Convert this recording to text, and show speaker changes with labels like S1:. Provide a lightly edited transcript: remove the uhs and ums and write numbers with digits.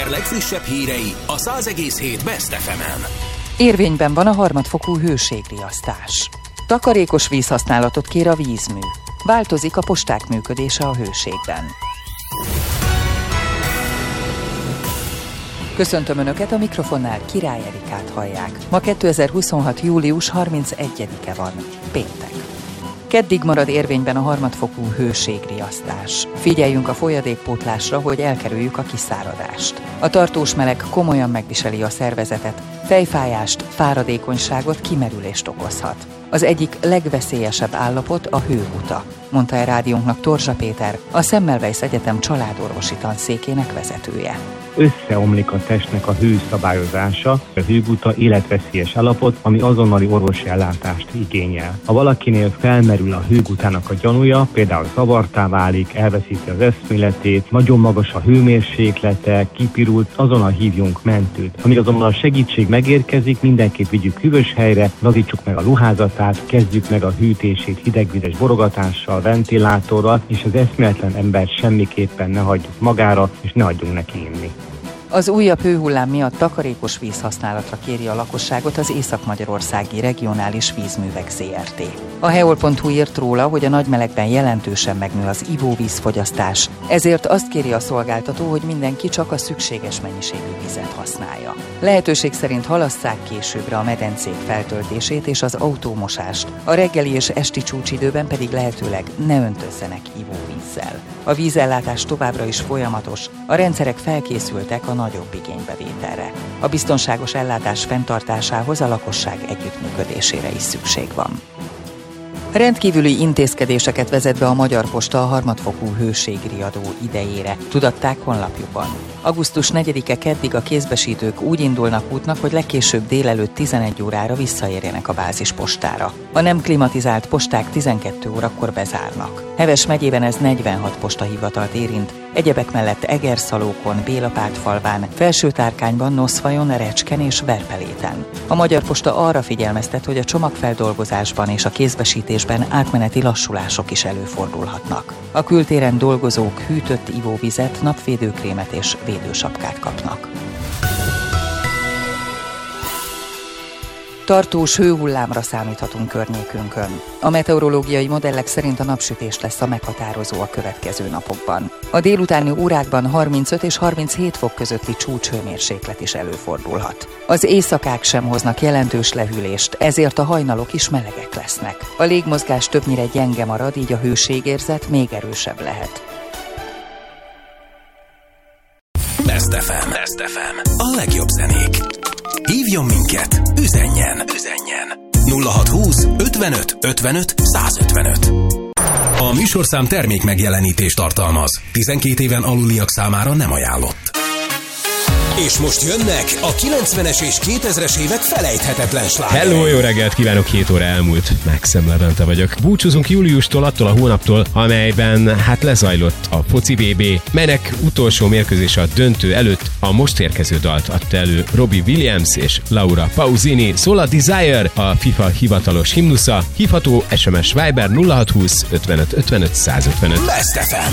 S1: legfrissebb hírei a 100,7 Best FM-en.
S2: Érvényben van a harmadfokú hőségriasztás. Takarékos vízhasználatot kér a vízmű. Változik a posták működése a hőségben. Köszöntöm Önöket, a mikrofonnál Király Erikát hallják. Ma 2026. július 31-e van, péntek. Keddig marad érvényben a harmadfokú hőségriasztás. Figyeljünk a folyadékpótlásra, hogy elkerüljük a kiszáradást. A tartós meleg komolyan megviseli a szervezetet, fejfájást, fáradékonyságot, kimerülést okozhat. Az egyik legveszélyesebb állapot a hőguta, mondta el rádiónknak Torzsa Péter, a Semmelweis Egyetem családorvosi tanszékének vezetője.
S3: Összeomlik a testnek a hőszabályozása, a hőguta életveszélyes állapot, ami azonnali orvosi ellátást igényel. Ha valakinél felmerül a hőgutának a gyanúja, például zavartá válik, elveszíti az eszméletét, nagyon magas a hőmérséklete, kipirult, azonnal hívjunk mentőt. Amíg azonban a segítség megérkezik, mindenképp vigyük hűvös helyre, lazítsuk meg a ruházatát, kezdjük meg a hűtését hidegvizes borogatással, ventilátorral, és az eszméletlen embert semmiképpen ne hagyjuk magára, és ne hagyjunk neki inni.
S2: Az újabb hőhullám miatt takarékos vízhasználatra kéri a lakosságot az Észak-Magyarországi Regionális Vízművek Zrt. A heol.hu írt róla, hogy a nagy melegben jelentősen megnő az ivóvízfogyasztás, ezért azt kéri a szolgáltató, hogy mindenki csak a szükséges mennyiségű vizet használja. Lehetőség szerint halasszák későbbre a medencék feltöltését és az autómosást, a reggeli és esti csúcsidőben pedig lehetőleg ne öntözzenek ivóvízzel. A vízellátás továbbra is folyamatos, a rendszerek felkészültek a nagyobb igénybevételre. A biztonságos ellátás fenntartásához a lakosság együttműködésére is szükség van. Rendkívüli intézkedéseket vezet be a Magyar Posta a harmadfokú hőségriadó idejére, tudatták honlapjukon. Augusztus 4-e keddig a kézbesítők úgy indulnak útnak, hogy legkésőbb délelőtt 11 órára visszaérjenek a bázispostára. A nem klimatizált posták 12 órakor bezárnak. Heves megyében ez 46 postahivatalt érint, egyebek mellett Egerszalókon, Bélapártfalván, Felsőtárkányban, Noszfajon, Recsken és Verpeléten. A Magyar Posta arra figyelmeztet, hogy a csomagfeldolgozásban és a kézbesítésben átmeneti lassulások is előfordulhatnak. A kültéren dolgozók hűtött ivóvizet, napvédőkrémet és védősapkát kapnak. Tartós hőhullámra számíthatunk környékünkön. A meteorológiai modellek szerint a napsütés lesz a meghatározó a következő napokban. A délutáni órákban 35 és 37 fok közötti csúcshőmérséklet is előfordulhat. Az éjszakák sem hoznak jelentős lehűlést, ezért a hajnalok is melegek lesznek. A légmozgás többnyire gyenge marad, így a hőségérzet még erősebb lehet.
S1: Best FM. A legjobb zenék. Hívjon minket, üzenjen. 0620 55 55 155. A műsorszám termék megjelenítést tartalmaz. 12 éven aluliak számára nem ajánlott. És most jönnek a 90-es és 2000-es évek felejthetetlen slágerei.
S4: Hello, jó reggelt kívánok, 2 óra elmúlt. Maxim Levente vagyok. Búcsúzunk júliustól, attól a hónaptól, amelyben lezajlott a foci VB, melynek utolsó mérkőzése a döntő előtt a most érkező dalt adta elő Robbie Williams és Laura Pausini. Szól a Desire, a FIFA hivatalos himnusza, hívható SMS Viber 0620 55 55 155.
S1: Best FM.